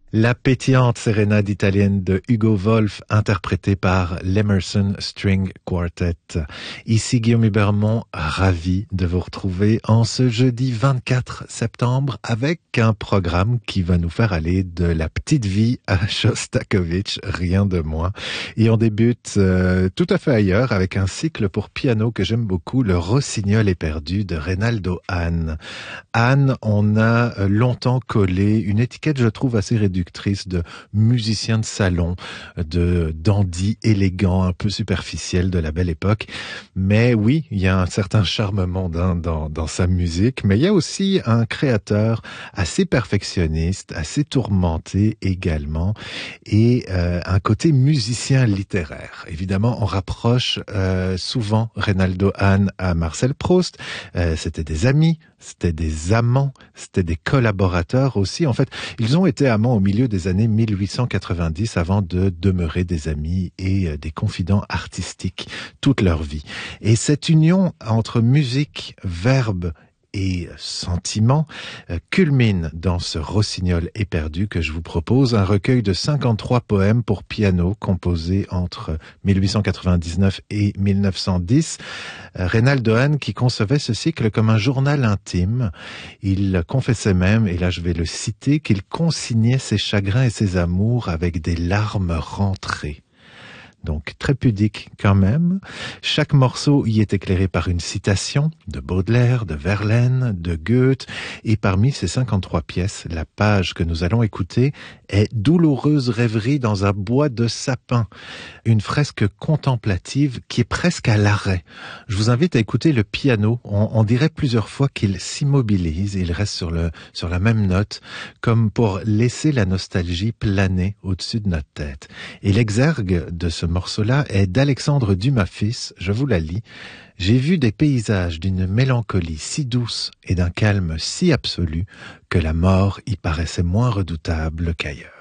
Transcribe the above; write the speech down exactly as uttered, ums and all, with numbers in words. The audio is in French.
La pétillante sérénade italienne de Hugo Wolf, interprétée par l'Emerson String Quartet. Ici Guillaume Hubermont, ravi de vous retrouver en ce jeudi vingt-quatre septembre avec un programme qui va nous faire aller de la petite vie à Shostakovich, rien de moins. Et on débute euh, tout à fait ailleurs avec un cycle pour piano que j'aime beaucoup, le Rossignol éperdu de Reynaldo Hahn. Hahn, on a longtemps collé une étiquette, je trouve, assez réductrice de musicien de salon, de dandy élégant, un peu superficiel de la belle époque. Mais oui, il y a un certain charme mondain dans, dans sa musique, mais il y a aussi un créateur assez perfectionniste, assez tourmenté également, et euh, un côté musicien littéraire. Évidemment, on rapproche euh, souvent Reynaldo Hahn à Marcel Proust. Euh, c'était des amis, c'était des amants, c'était des collaborateurs aussi. En fait, ils ont été amants au milieu des années mille huit cent quatre-vingt-dix avant de demeurer des amis et des confidents artistiques toute leur vie. Et cette union entre musique, verbe et sentiment euh, culmine dans ce Rossignol éperdu que je vous propose, un recueil de cinquante-trois poèmes pour piano composés entre mille huit cent quatre-vingt-dix-neuf et mille neuf cent dix. Euh, Reynaldo Hahn qui concevait ce cycle comme un journal intime. Il confessait même, et là je vais le citer, qu'il consignait ses chagrins et ses amours avec des larmes rentrées. Donc très pudique quand même. Chaque morceau y est éclairé par une citation de Baudelaire, de Verlaine, de Goethe, et parmi ces cinquante-trois pièces, la page que nous allons écouter est Douloureuse rêverie dans un bois de sapin, une fresque contemplative qui est presque à l'arrêt. Je vous invite à écouter le piano. On, on dirait plusieurs fois qu'il s'immobilise, il reste sur le sur la même note, comme pour laisser la nostalgie planer au-dessus de notre tête. Et l'exergue de ce morceau-là est d'Alexandre Dumas fils, je vous la lis. J'ai vu des paysages d'une mélancolie si douce et d'un calme si absolu que la mort y paraissait moins redoutable qu'ailleurs.